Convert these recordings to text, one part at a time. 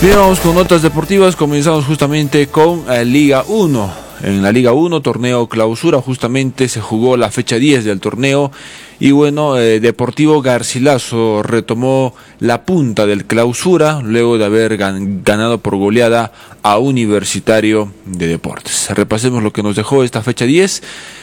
Bien, vamos con notas deportivas. Comenzamos justamente con Liga 1. En la Liga 1, torneo clausura, justamente se jugó la fecha 10 del torneo. Y bueno, Deportivo Garcilaso retomó la punta del clausura luego de haber ganado por goleada a Universitario de Deportes. Repasemos lo que nos dejó esta fecha 10.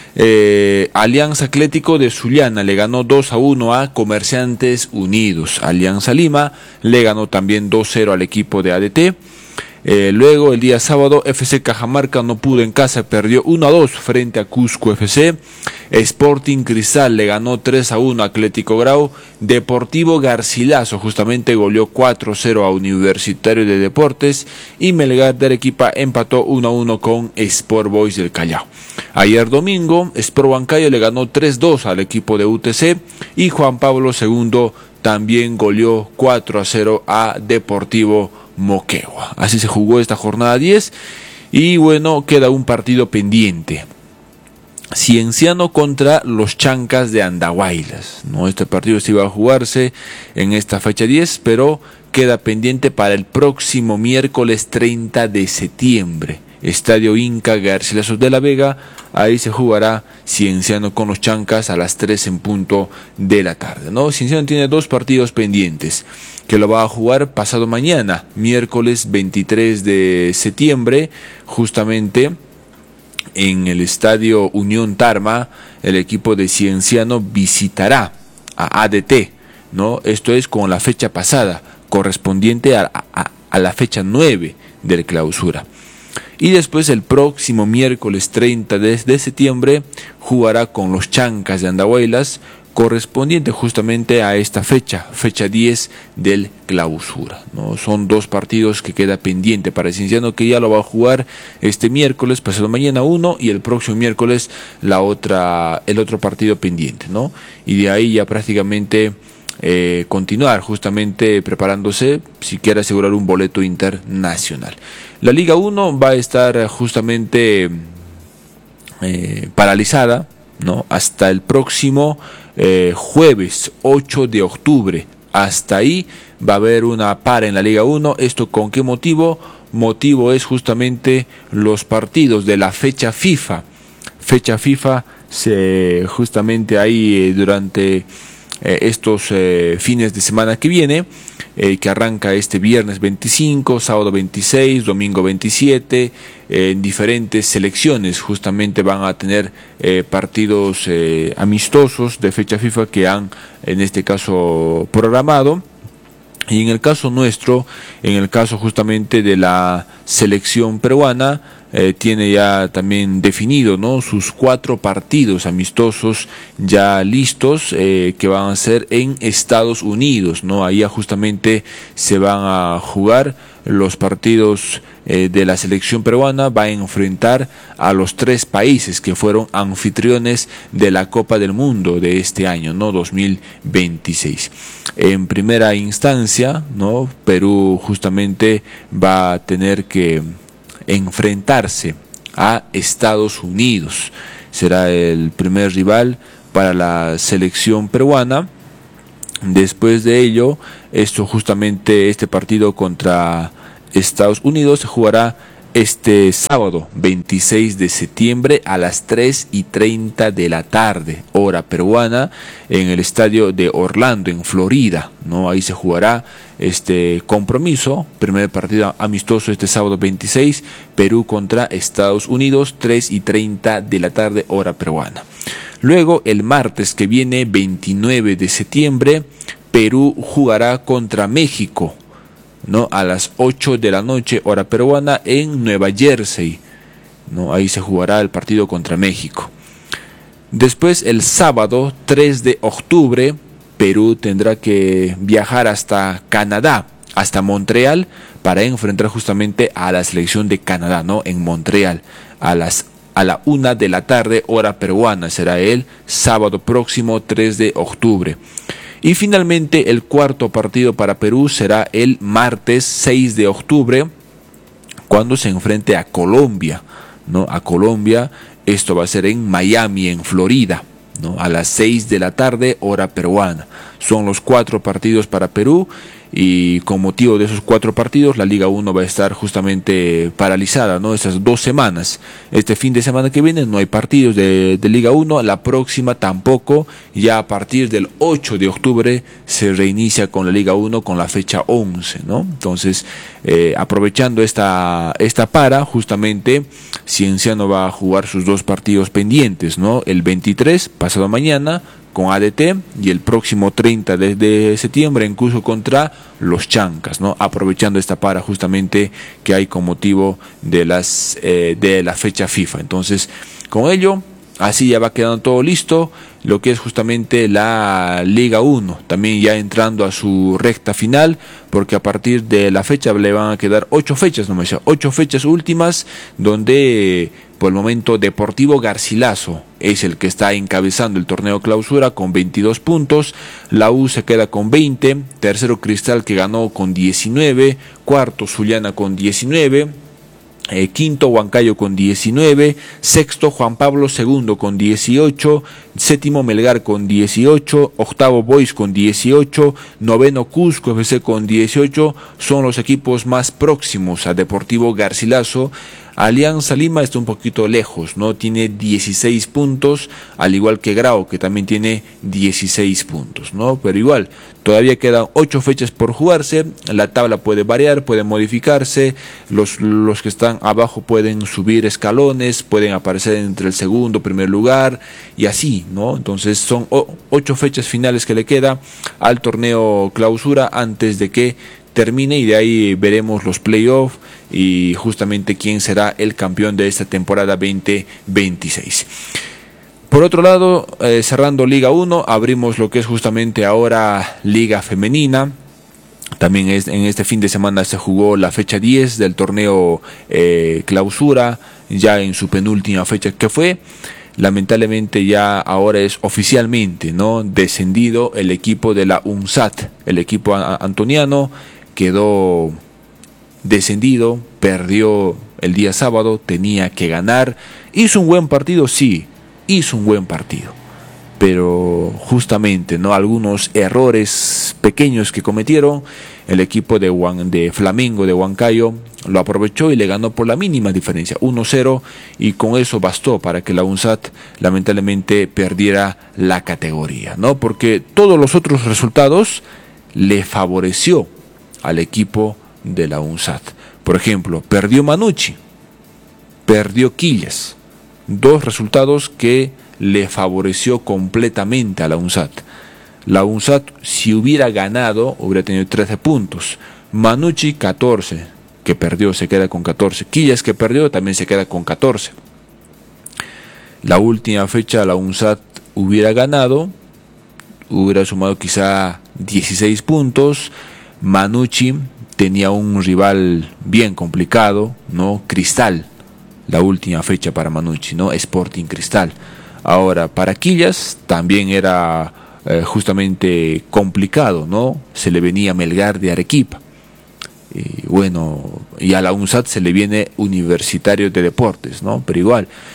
Alianza Atlético de Sullana le ganó 2-1 a Comerciantes Unidos. Alianza Lima le ganó también 2-0 al equipo de ADT. Luego el día sábado FC Cajamarca no pudo en casa, perdió 1-2 frente a Cusco FC. Sporting Cristal le ganó 3-1 a Atlético Grau. Deportivo Garcilaso justamente goleó 4-0 a Universitario de Deportes. Y Melgar de Arequipa empató 1-1 con Sport Boys del Callao. Ayer domingo Sport Huancayo le ganó 3-2 al equipo de UTC. Y Juan Pablo II también goleó 4-0 a Deportivo Moquegua. Así se jugó esta jornada 10 y bueno, queda un partido pendiente. Cienciano contra los Chancas de Andahuaylas, ¿no? Este partido se iba a jugarse en esta fecha 10, pero queda pendiente para el próximo miércoles 30 de septiembre. Estadio Inca Garcilaso de la Vega, ahí se jugará Cienciano con los Chancas a las 3 en punto de la tarde, ¿no? Cienciano tiene dos partidos pendientes, que lo va a jugar pasado mañana, miércoles 23 de septiembre, justamente en el Estadio Unión Tarma. El equipo de Cienciano visitará a ADT, ¿no? Esto es con la fecha pasada, correspondiente a la fecha 9 del clausura. Y después el próximo miércoles 30 de septiembre jugará con los Chancas de Andahuaylas, correspondiente justamente a esta fecha 10 del clausura, ¿no? Son dos partidos que queda pendiente para el Cienciano, que ya lo va a jugar este miércoles, pasado mañana uno, y el próximo miércoles el otro partido pendiente, ¿no? Y de ahí ya prácticamente continuar justamente preparándose si quiere asegurar un boleto internacional. La Liga 1 va a estar justamente paralizada, ¿no? Hasta el próximo jueves 8 de octubre. Hasta ahí va a haber una para en la Liga 1. ¿Esto con qué motivo? Motivo es justamente los partidos de la fecha FIFA. Fecha FIFA justamente ahí durante estos fines de semana que viene, que arranca este viernes 25, sábado 26, domingo 27, en diferentes selecciones justamente van a tener partidos amistosos de fecha FIFA que han en este caso programado. Y en el caso nuestro, en el caso justamente de la selección peruana, tiene ya también definido, ¿no?, sus 4 partidos amistosos ya listos, que van a ser en Estados Unidos, ¿no? Ahí justamente se van a jugar los partidos de la selección peruana. Va a enfrentar a los 3 países que fueron anfitriones de la Copa del Mundo de este año, ¿no?, 2026. En primera instancia, ¿no?, Perú justamente va a tener que enfrentarse a Estados Unidos. Será el primer rival para la selección peruana. Después de ello, este partido contra Estados Unidos se jugará este sábado 26 de septiembre a las 3:30 de la tarde, hora peruana, en el estadio de Orlando, en Florida, ¿no? Ahí se jugará este compromiso, primer partido amistoso este sábado 26, Perú contra Estados Unidos, 3:30 de la tarde, hora peruana. Luego, el martes que viene, 29 de septiembre, Perú jugará contra México, ¿no?, a las 8 de la noche, hora peruana, en Nueva Jersey, ¿no? Ahí se jugará el partido contra México. Después, el sábado 3 de octubre, Perú tendrá que viajar hasta Canadá, hasta Montreal, para enfrentar justamente a la selección de Canadá, ¿no?, en Montreal, a la 1 de la tarde, hora peruana. Será el sábado próximo 3 de octubre. Y finalmente el cuarto partido para Perú será el martes 6 de octubre, cuando se enfrente a Colombia, ¿no? A Colombia, esto va a ser en Miami, en Florida, ¿no?, a las 6 de la tarde, hora peruana. Son los 4 partidos para Perú. y con motivo de esos 4 partidos la Liga 1 va a estar justamente paralizada, ¿no? Esas 2 semanas. Este fin de semana que viene no hay partidos de Liga 1, la próxima tampoco. Ya a partir del 8 de octubre se reinicia con la Liga 1 con la fecha 11, ¿no? Entonces, aprovechando esta para, justamente Cienciano va a jugar sus 2 partidos pendientes, ¿no? El 23, pasado mañana, con ADT, y el próximo 30 de septiembre en Cusco contra los Chancas, ¿no? Aprovechando esta para justamente que hay con motivo de la fecha FIFA. Entonces, con ello, así ya va quedando todo listo, lo que es justamente la Liga 1, también ya entrando a su recta final, porque a partir de la fecha le van a quedar 8 fechas, 8 fechas últimas, donde por el momento Deportivo Garcilaso es el que está encabezando el torneo clausura con 22 puntos, la U se queda con 20, tercero Cristal que ganó con 19, cuarto Zuliana con 19, quinto Huancayo con 19, sexto Juan Pablo II con 18, séptimo Melgar con 18, octavo Boys con 18, noveno Cusco FC con 18, son los equipos más próximos a Deportivo Garcilaso. Alianza Lima está un poquito lejos, ¿no? Tiene 16 puntos, al igual que Grau, que también tiene 16 puntos, ¿no? Pero igual, todavía quedan 8 fechas por jugarse, la tabla puede variar, puede modificarse, los que están abajo pueden subir escalones, pueden aparecer entre el segundo, primer lugar, y así, ¿no? Entonces son 8 fechas finales que le queda al torneo clausura antes de que termine, y de ahí veremos los playoffs y justamente quién será el campeón de esta temporada 2026. Por otro lado, cerrando Liga 1, abrimos lo que es justamente ahora Liga Femenina. También en este fin de semana se jugó la fecha 10 del torneo clausura, ya en su penúltima fecha que fue. Lamentablemente ya ahora es oficialmente, ¿no?, descendido el equipo de la UNSAT, el equipo antoniano quedó descendido, perdió el día sábado, tenía que ganar, hizo un buen partido, sí, hizo un buen partido, pero justamente, ¿no?, algunos errores pequeños que cometieron, el equipo de Flamengo de Huancayo lo aprovechó y le ganó por la mínima diferencia, 1-0, y con eso bastó para que la UNSAT lamentablemente perdiera la categoría, ¿no?, porque todos los otros resultados le favoreció al equipo de la UNSAT. Por ejemplo, perdió Manucci, perdió Quillas, 2 resultados que le favoreció completamente a la UNSAT. La UNSAT, si hubiera ganado, hubiera tenido 13 puntos. Manucci 14, que perdió, se queda con 14. Quillas, que perdió, también se queda con 14. La última fecha la UNSAT hubiera ganado, hubiera sumado quizá 16 puntos. Manucci tenía un rival bien complicado, ¿no? Cristal, la última fecha para Manucci, ¿no? Sporting Cristal. Ahora, para Quillas también era justamente complicado, ¿no? Se le venía Melgar de Arequipa. Y bueno, y a la UNSAT se le viene Universitario de Deportes, ¿no? Pero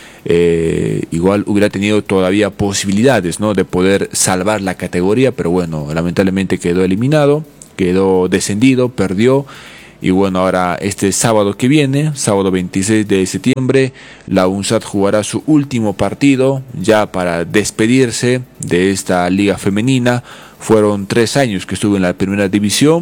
igual hubiera tenido todavía posibilidades, ¿no?, de poder salvar la categoría, pero bueno, lamentablemente quedó eliminado, quedó descendido, perdió. Y bueno, ahora este sábado que viene, sábado 26 de septiembre, la UNSAT jugará su último partido ya para despedirse de esta liga femenina. Fueron 3 años que estuvo en la primera división,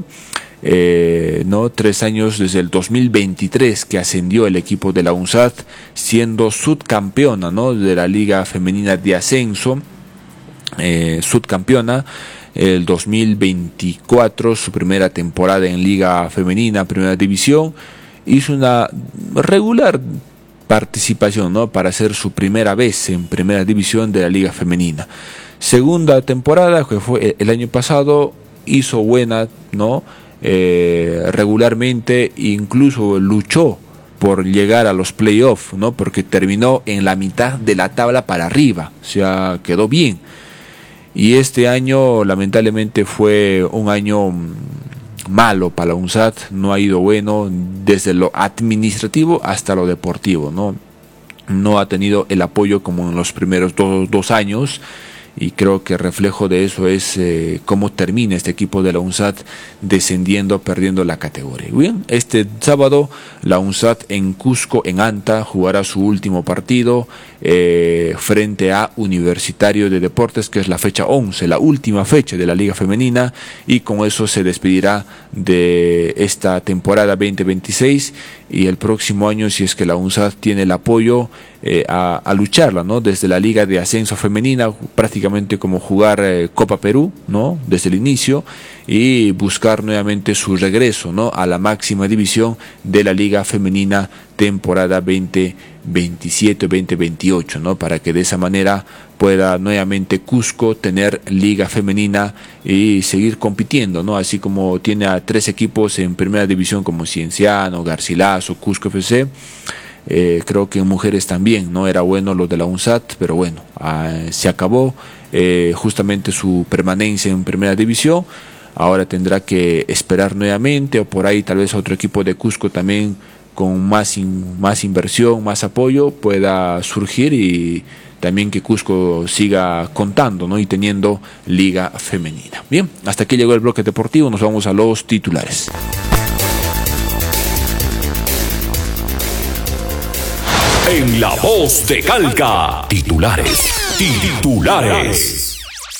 ¿no? 3 años desde el 2023 que ascendió el equipo de la UNSAT, siendo subcampeona, ¿no?, de la liga femenina de ascenso, subcampeona. El 2024, su primera temporada en Liga Femenina, Primera División, hizo una regular participación, ¿no?, para hacer su primera vez en Primera División de la Liga Femenina. Segunda temporada, que fue el año pasado, hizo buena, ¿no?, regularmente, incluso luchó por llegar a los playoffs, ¿no?, porque terminó en la mitad de la tabla para arriba, o sea, quedó bien. Y este año lamentablemente fue un año malo para la UNSAT, no ha ido bueno desde lo administrativo hasta lo deportivo, ¿no? No ha tenido el apoyo como en los primeros dos años, y creo que reflejo de eso es cómo termina este equipo de la UNSAT descendiendo, perdiendo la categoría. Bien, este sábado la UNSAT en Cusco, en Anta, jugará su último partido frente a Universitario de Deportes, que es la fecha 11, la última fecha de la Liga Femenina, y con eso se despedirá de esta temporada 2026 y el próximo año, si es que la UNSAT tiene el apoyo, a lucharla, ¿no? Desde la Liga de Ascenso Femenina, prácticamente como jugar Copa Perú, ¿no? Desde el inicio, y buscar nuevamente su regreso, ¿no? A la máxima división de la Liga Femenina temporada 2027-2028, ¿no? Para que de esa manera pueda nuevamente Cusco tener Liga Femenina y seguir compitiendo, ¿no? Así como tiene a 3 equipos en primera división como Cienciano, Garcilaso, Cusco FC. Creo que en mujeres también, ¿no? Era bueno lo de la UNSAT, pero bueno, se acabó justamente su permanencia en primera división. Ahora tendrá que esperar nuevamente, o por ahí tal vez otro equipo de Cusco también con más inversión, más apoyo pueda surgir, y también que Cusco siga contando, ¿no? Y teniendo liga femenina. Bien, hasta aquí llegó el bloque deportivo, nos vamos a los titulares. En La Voz de Calca, titulares.